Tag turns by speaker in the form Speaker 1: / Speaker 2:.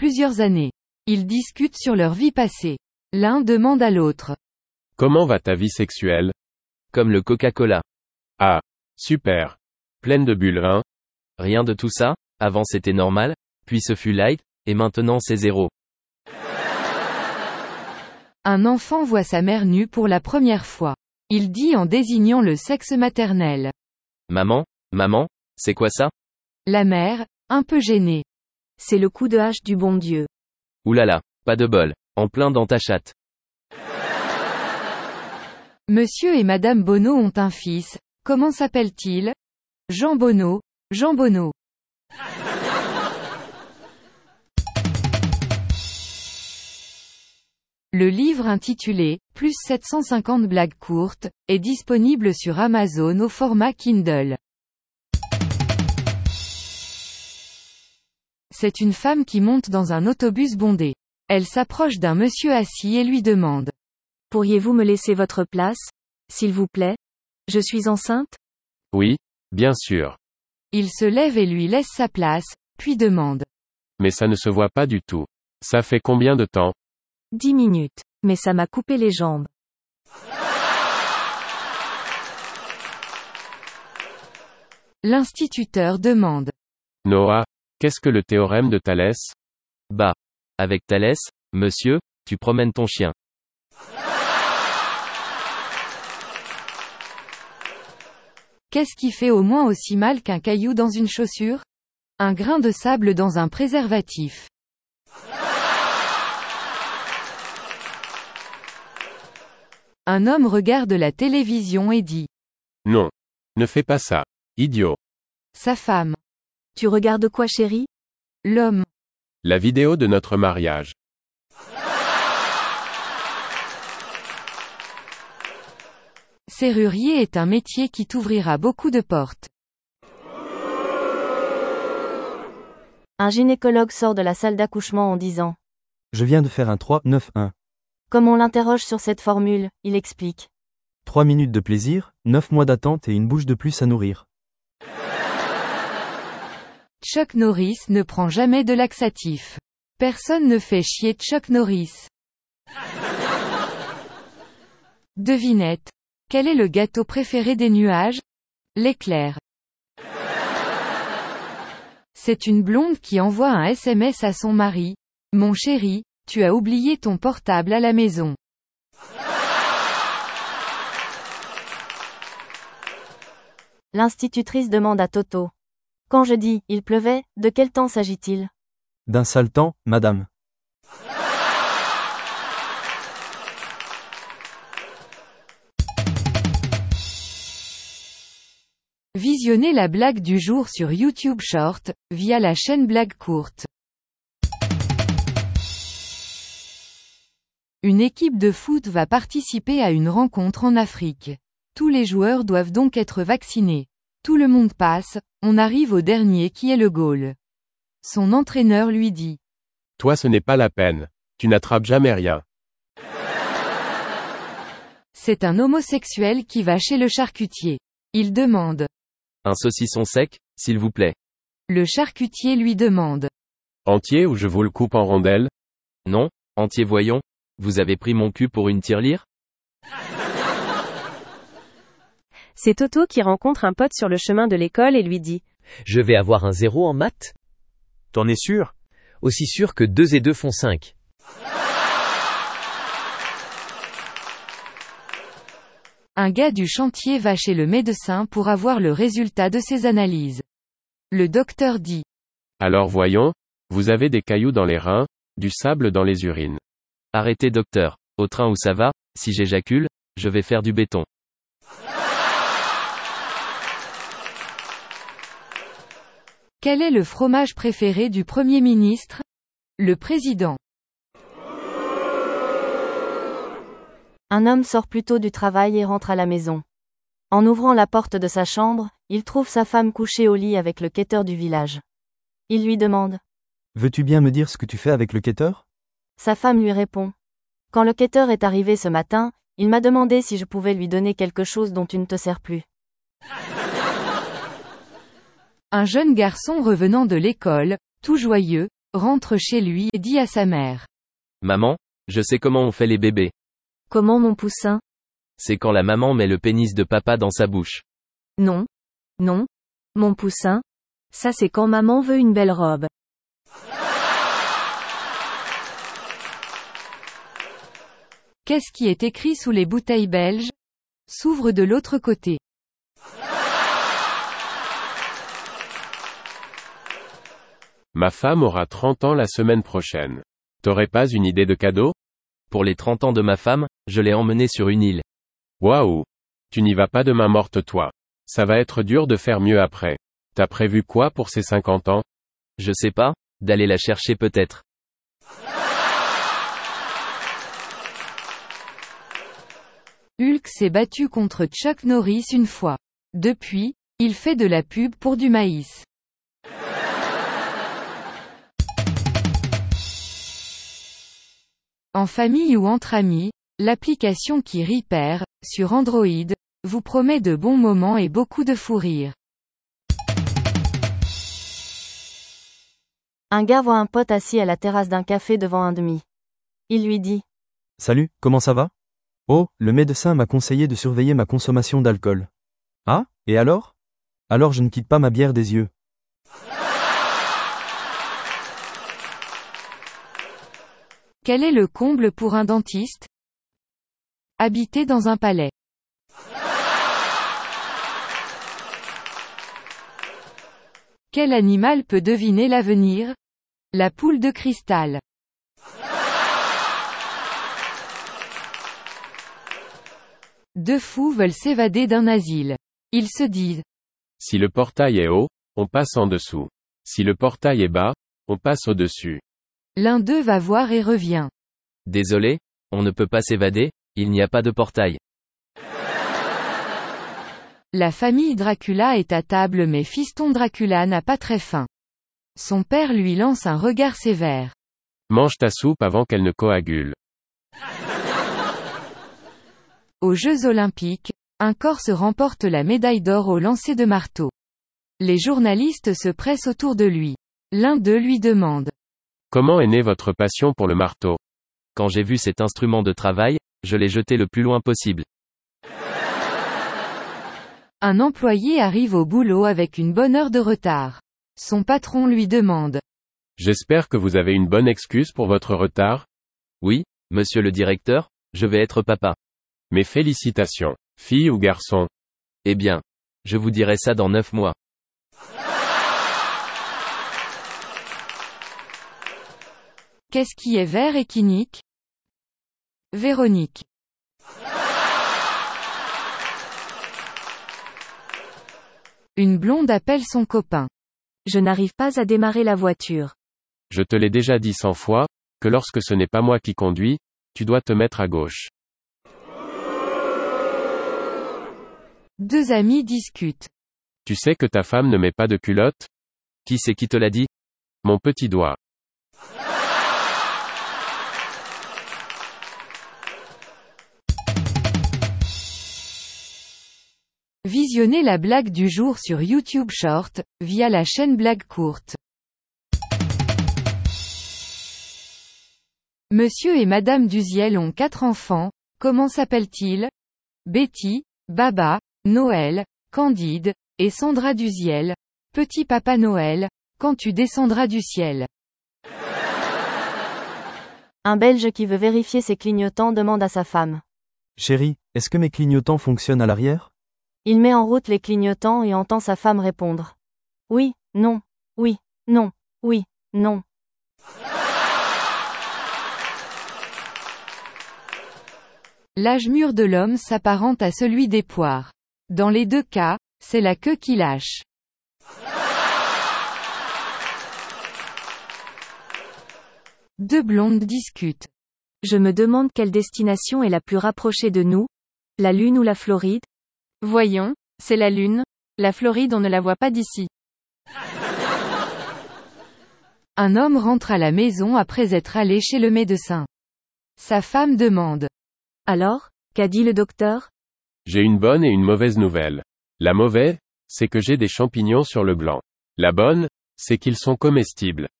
Speaker 1: plusieurs années. Ils discutent sur leur vie passée. L'un demande à l'autre.
Speaker 2: Comment va ta vie sexuelle?
Speaker 3: Comme le Coca-Cola.
Speaker 2: Ah, super. Pleine de bulles, hein?
Speaker 3: Rien de tout ça, avant c'était normal, puis ce fut light, et maintenant c'est zéro.
Speaker 1: Un enfant voit sa mère nue pour la première fois. Il dit en désignant le sexe maternel.
Speaker 3: Maman, c'est quoi ça?
Speaker 1: La mère, un peu gênée.
Speaker 4: C'est le coup de hache du bon Dieu.
Speaker 3: Oulala, pas de bol, en plein dans ta chatte.
Speaker 1: Monsieur et Madame Bonneau ont un fils, comment s'appelle-t-il? Jean Bonneau, Jean Bonneau. Le livre intitulé « Plus 750 blagues courtes » est disponible sur Amazon au format Kindle. C'est une femme qui monte dans un autobus bondé. Elle s'approche d'un monsieur assis et lui demande.
Speaker 4: Pourriez-vous me laisser votre place, s'il vous plaît? Je suis enceinte?
Speaker 2: Oui, bien sûr.
Speaker 1: Il se lève et lui laisse sa place, puis demande.
Speaker 2: Mais ça ne se voit pas du tout. Ça fait combien de temps?
Speaker 4: 10 minutes. Mais ça m'a coupé les jambes.
Speaker 1: L'instituteur demande.
Speaker 2: Noah, qu'est-ce que le théorème de Thalès?
Speaker 3: Bah. Avec Thalès, monsieur, tu promènes ton chien.
Speaker 1: Qu'est-ce qui fait au moins aussi mal qu'un caillou dans une chaussure? Un grain de sable dans un préservatif. Un homme regarde la télévision et dit.
Speaker 2: Non. Ne fais pas ça. Idiot.
Speaker 1: Sa femme.
Speaker 4: Tu regardes quoi, chérie?
Speaker 1: L'homme.
Speaker 2: La vidéo de notre mariage.
Speaker 1: Serrurier est un métier qui t'ouvrira beaucoup de portes.
Speaker 4: Un gynécologue sort de la salle d'accouchement en disant.
Speaker 5: Je viens de faire un 3-9-1.
Speaker 4: Comme on l'interroge sur cette formule, il explique.
Speaker 5: 3 minutes de plaisir, 9 mois d'attente et une bouche de plus à nourrir.
Speaker 1: Chuck Norris ne prend jamais de laxatif. Personne ne fait chier Chuck Norris. Devinette. Quel est le gâteau préféré des nuages? L'éclair. C'est une blonde qui envoie un SMS à son mari. Mon chéri, tu as oublié ton portable à la maison.
Speaker 4: L'institutrice demande à Toto. Quand je dis « il pleuvait », de quel temps s'agit-il?
Speaker 5: D'un sale temps, madame.
Speaker 1: Visionnez la blague du jour sur YouTube Short, via la chaîne Blague Courte. Une équipe de foot va participer à une rencontre en Afrique. Tous les joueurs doivent donc être vaccinés. Tout le monde passe, on arrive au dernier qui est le goal. Son entraîneur lui dit.
Speaker 2: Toi ce n'est pas la peine. Tu n'attrapes jamais rien.
Speaker 1: C'est un homosexuel qui va chez le charcutier. Il demande.
Speaker 3: Un saucisson sec, s'il vous plaît.
Speaker 1: Le charcutier lui demande.
Speaker 2: Entier ou je vous le coupe en rondelles?
Speaker 3: Non, entier voyons. Vous avez pris mon cul pour une tirelire?
Speaker 6: C'est Toto qui rencontre un pote sur le chemin de l'école et lui dit.
Speaker 7: Je vais avoir un 0 en maths?
Speaker 8: T'en es sûr?
Speaker 7: Aussi sûr que 2 et 2 font 5.
Speaker 1: Un gars du chantier va chez le médecin pour avoir le résultat de ses analyses. Le docteur dit.
Speaker 2: Alors voyons, vous avez des cailloux dans les reins, du sable dans les urines.
Speaker 3: Arrêtez docteur. Au train où ça va, si j'éjacule, je vais faire du béton.
Speaker 1: Quel est le fromage préféré du Premier ministre? Le président.
Speaker 4: Un homme sort plus tôt du travail et rentre à la maison. En ouvrant la porte de sa chambre, il trouve sa femme couchée au lit avec le quêteur du village. Il lui demande.
Speaker 5: Veux-tu bien me dire ce que tu fais avec le quêteur?
Speaker 4: Sa femme lui répond. Quand le quêteur est arrivé ce matin, il m'a demandé si je pouvais lui donner quelque chose dont tu ne te sers plus.
Speaker 1: Un jeune garçon revenant de l'école, tout joyeux, rentre chez lui et dit à sa mère.
Speaker 3: Maman, je sais comment on fait les bébés.
Speaker 6: Comment mon poussin?
Speaker 3: C'est quand la maman met le pénis de papa dans sa bouche.
Speaker 6: Non. Non. Mon poussin? Ça c'est quand maman veut une belle robe.
Speaker 1: Qu'est-ce qui est écrit sous les bouteilles belges? S'ouvre de l'autre côté.
Speaker 2: Ma femme aura 30 ans la semaine prochaine. T'aurais pas une idée de cadeau?
Speaker 3: Pour les 30 ans de ma femme, je l'ai emmenée sur une île.
Speaker 2: Waouh! Tu n'y vas pas de main morte toi. Ça va être dur de faire mieux après. T'as prévu quoi pour ses 50 ans?
Speaker 3: Je sais pas, d'aller la chercher peut-être.
Speaker 1: Hulk s'est battu contre Chuck Norris une fois. Depuis, il fait de la pub pour du maïs. En famille ou entre amis, l'application qui Repair, sur Android, vous promet de bons moments et beaucoup de fou rire.
Speaker 4: Un gars voit un pote assis à la terrasse d'un café devant un demi. Il lui dit.
Speaker 5: Salut, comment ça va? Oh, le médecin m'a conseillé de surveiller ma consommation d'alcool. Ah, et alors? Alors je ne quitte pas ma bière des yeux.
Speaker 1: Quel est le comble pour un dentiste? Habiter dans un palais. Quel animal peut deviner l'avenir? La poule de cristal. Deux fous veulent s'évader d'un asile. Ils se disent.
Speaker 2: Si le portail est haut, on passe en dessous. Si le portail est bas, on passe au-dessus.
Speaker 1: L'un d'eux va voir et revient.
Speaker 3: Désolé, on ne peut pas s'évader, il n'y a pas de portail.
Speaker 1: La famille Dracula est à table mais fiston Dracula n'a pas très faim. Son père lui lance un regard sévère.
Speaker 2: Mange ta soupe avant qu'elle ne coagule.
Speaker 1: Aux Jeux Olympiques, un Corse remporte la médaille d'or au lancer de marteau. Les journalistes se pressent autour de lui. L'un d'eux lui demande.
Speaker 2: Comment est née votre passion pour le marteau?
Speaker 3: Quand j'ai vu cet instrument de travail, je l'ai jeté le plus loin possible.
Speaker 1: Un employé arrive au boulot avec une bonne heure de retard. Son patron lui demande.
Speaker 2: J'espère que vous avez une bonne excuse pour votre retard?
Speaker 3: Oui, monsieur le directeur, je vais être papa.
Speaker 2: Mes félicitations. Fille ou garçon?
Speaker 3: Eh bien, je vous dirai ça dans 9 mois.
Speaker 1: Qu'est-ce qui est vert et qui nique? Véronique. Une blonde appelle son copain.
Speaker 6: Je n'arrive pas à démarrer la voiture.
Speaker 2: Je te l'ai déjà dit 100 fois, que lorsque ce n'est pas moi qui conduis, tu dois te mettre à gauche.
Speaker 1: Deux amis discutent.
Speaker 2: Tu sais que ta femme ne met pas de culotte?
Speaker 3: Qui c'est qui te l'a dit?
Speaker 2: Mon petit doigt.
Speaker 1: Visionnez la blague du jour sur YouTube Short, via la chaîne Blague Courte. Monsieur et Madame Duziel ont 4 enfants, comment s'appellent-ils? Betty, Baba, Noël, Candide, et Sandra Duziel. Petit Papa Noël, quand tu descendras du ciel.
Speaker 4: Un Belge qui veut vérifier ses clignotants demande à sa femme.
Speaker 5: Chérie, est-ce que mes clignotants fonctionnent à l'arrière?
Speaker 4: Il met en route les clignotants et entend sa femme répondre. Oui, non, oui, non, oui, non.
Speaker 1: L'âge mûr de l'homme s'apparente à celui des poires. Dans les deux cas, c'est la queue qui lâche. Deux blondes discutent.
Speaker 6: Je me demande quelle destination est la plus rapprochée de nous? La Lune ou la Floride?
Speaker 8: Voyons, c'est la Lune. La Floride on ne la voit pas d'ici.
Speaker 1: Un homme rentre à la maison après être allé chez le médecin. Sa femme demande.
Speaker 6: Alors, qu'a dit le docteur?
Speaker 2: J'ai une bonne et une mauvaise nouvelle. La mauvaise, c'est que j'ai des champignons sur le gland. La bonne, c'est qu'ils sont comestibles.